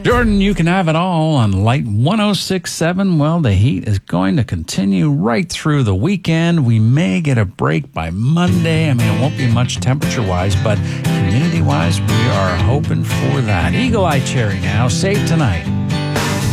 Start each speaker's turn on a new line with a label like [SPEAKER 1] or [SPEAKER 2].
[SPEAKER 1] Jordan, you can have it all on Light 106.7. Well, the heat is going to continue right through the weekend. We may get a break by Monday. I mean, it won't be much temperature-wise, but community-wise, we are hoping for that. Eagle Eye Cherry now, Save Tonight.